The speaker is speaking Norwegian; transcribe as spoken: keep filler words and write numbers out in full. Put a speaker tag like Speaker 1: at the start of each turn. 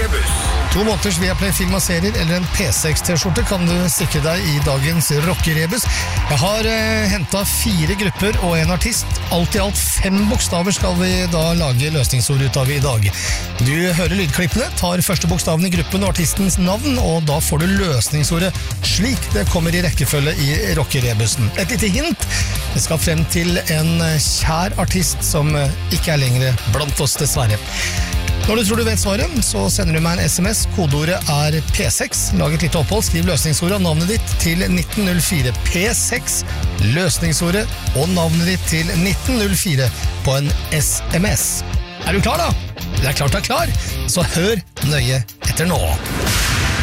Speaker 1: Rebus.
Speaker 2: To måneders Viaplay film og serier eller en P seks T-skjorte kan du sikre deg i dagens rockerebus. Jeg har eh, hentet fire grupper og en artist. Alt i alt fem bokstaver skal vi da lage løsningsord ut av i dag. Du hører lydklippene, tar første bokstaven i gruppen og artistens navn, og da får du løsningsordet slik det kommer i rekkefølge i rockerebusen. Et lite hint, det skal frem til en kjær artist som ikke er lenger blant oss dessverre. Når du tror du vet svaret, så sender du meg en sms. Kodeordet er P seks. Lag et lite opphold, skriv løsningsordet og navnet ditt til nitten null fire. P seks, løsningsordet og navnet ditt til nitten null fire på en sms. Er du klar da? Det er klart du er klar, så hør nøye etter nå.